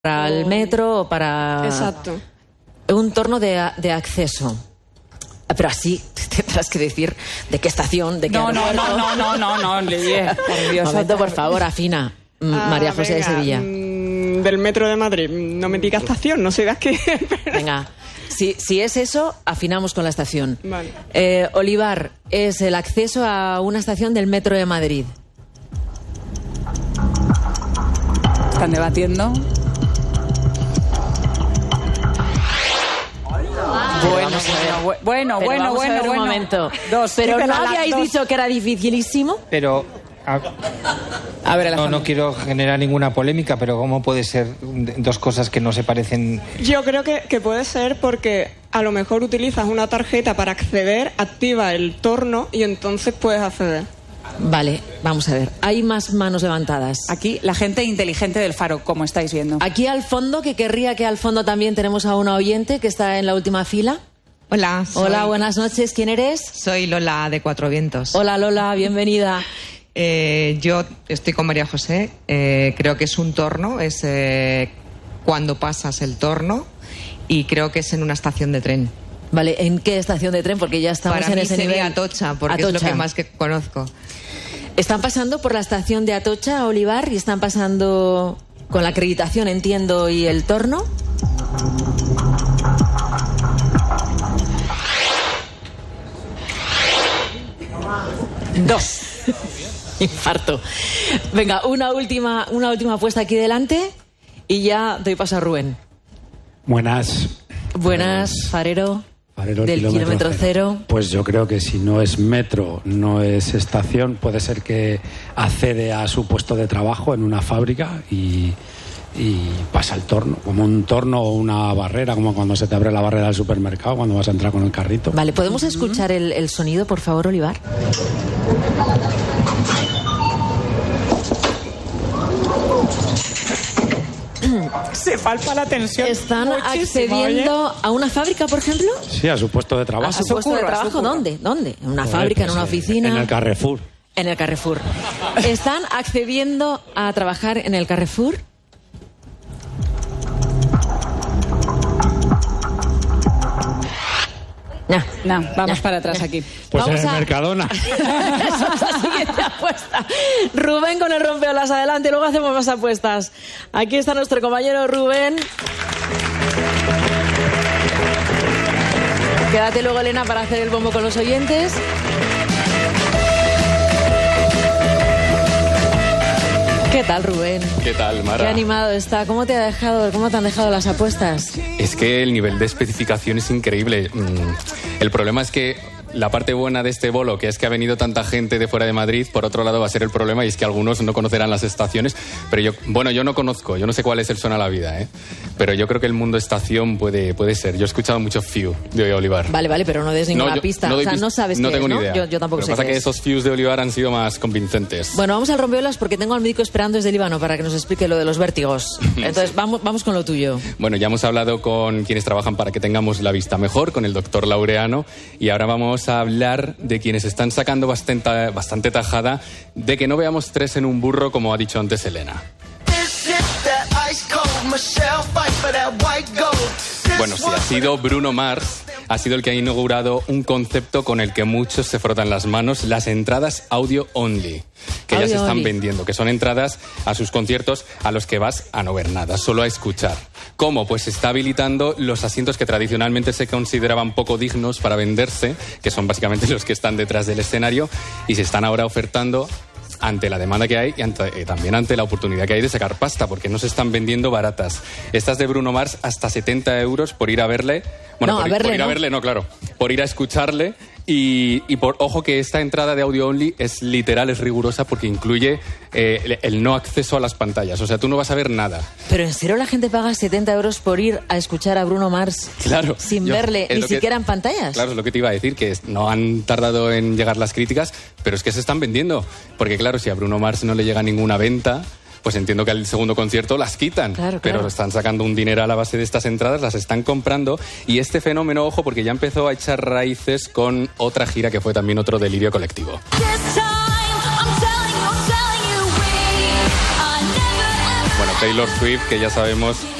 el metro o para... Exacto. Un torno de acceso. Pero así tendrás que decir de qué estación, de qué aeropuerto. No, Lidia. Un momento, por favor, afina. María José de Sevilla. Del metro de Madrid. No me digas estación, no sé qué. Venga, si es eso, afinamos con la estación. Vale. Olivar, es el acceso a una estación del metro de Madrid. Están debatiendo. Bueno. Un momento. Pero no habíais dicho que era dificilísimo. Pero... A ver, no quiero generar ninguna polémica, pero ¿cómo puede ser dos cosas que no se parecen? Yo creo que puede ser porque a lo mejor utilizas una tarjeta para acceder, activa el torno y entonces puedes acceder. Vale, vamos a ver. Hay más manos levantadas. Aquí la gente inteligente del Faro, como estáis viendo. Aquí al fondo, que querría que al fondo también tenemos a una oyente que está en la última fila. Hola. Hola, buenas noches. ¿Quién eres? Soy Lola de Cuatro Vientos. Hola, Lola, bienvenida. Yo estoy con María José. Creo que es un torno, es cuando pasas el torno, y creo que es en una estación de tren. Vale, ¿en qué estación de tren? Porque ya estamos Para en mí ese sería nivel. Atocha, porque es lo que más que conozco. Están pasando por la estación de Atocha, Olivar, y están pasando con la acreditación, entiendo, y el torno. Dos. Infarto. Venga, una última apuesta aquí delante y ya doy paso a Rubén. Buenas, Farero del kilómetro cero. Pues yo creo que si no es metro, no es estación, puede ser que accede a su puesto de trabajo en una fábrica y pasa el torno, como un torno o una barrera, como cuando se te abre la barrera del supermercado cuando vas a entrar con el carrito. Vale, ¿podemos escuchar el sonido, por favor, Olivar? Se falta la tensión. ¿Están accediendo a una fábrica, por ejemplo? Sí, a su puesto de trabajo. ¿A su puesto de trabajo? ¿Dónde? ¿En una fábrica, en una oficina? En el Carrefour. En el Carrefour. ¿Están accediendo a trabajar en el Carrefour? No, vamos para atrás aquí. Pues Vamos en el Mercadona. Esa es la siguiente apuesta. Rubén con el rompeolas, adelante, luego hacemos más apuestas. Aquí está nuestro compañero Rubén. Quédate luego, Elena, para hacer el bombo con los oyentes. ¿Qué tal, Rubén? ¿Qué tal, Mara? Qué animado está. ¿Cómo te han dejado las apuestas? Es que el nivel de especificación es increíble. El problema es que la parte buena de este bolo, que es que ha venido tanta gente de fuera de Madrid, por otro lado va a ser el problema, y es que algunos no conocerán las estaciones, pero yo no conozco, yo no sé cuál es el Suena la Vida, pero yo creo que el mundo estación puede ser. Yo he escuchado mucho Few de Olivar. Vale, pero no des ninguna pista. No, no sabes qué no tengo es, ni ¿no? idea. Yo tampoco sé. Lo que pasa qué es que es. esos Fews de Olivar han sido más convincentes. Bueno, vamos al rompeolas porque tengo al médico esperando desde Líbano para que nos explique lo de los vértigos. Entonces, vamos con lo tuyo. Bueno, ya hemos hablado con quienes trabajan para que tengamos la vista mejor, con el doctor Laureano, y ahora vamos a hablar de quienes están sacando bastante tajada de que no veamos tres en un burro, como ha dicho antes Elena. Bueno, sí, ha sido Bruno Mars, ha sido el que ha inaugurado un concepto con el que muchos se frotan las manos, las entradas audio only, que ya se están vendiendo, que son entradas a sus conciertos a los que vas a no ver nada, solo a escuchar. ¿Cómo? Pues está habilitante los asientos que tradicionalmente se consideraban poco dignos para venderse, que son básicamente los que están detrás del escenario, y se están ahora ofertando ante la demanda que hay y también ante la oportunidad que hay de sacar pasta, porque no se están vendiendo baratas. Estas de Bruno Mars, hasta 70 euros por ir a verle. Bueno, por ir a verle, no, claro. Por ir a escucharle. Y ojo que esta entrada de audio only es literal, es rigurosa, porque incluye el no acceso a las pantallas. O sea, tú no vas a ver nada. Pero ¿en serio la gente paga 70 euros por ir a escuchar a Bruno Mars? Claro. Sin verle ni siquiera en pantallas. Claro, es lo que te iba a decir, que no han tardado en llegar las críticas, pero es que se están vendiendo. Porque claro, si a Bruno Mars no le llega ninguna venta, pues entiendo que al segundo concierto las quitan. Claro. Pero están sacando un dinero a la base de estas entradas, las están comprando. Y este fenómeno, ojo, porque ya empezó a echar raíces con otra gira que fue también otro delirio colectivo. Bueno, Taylor Swift, que ya sabemos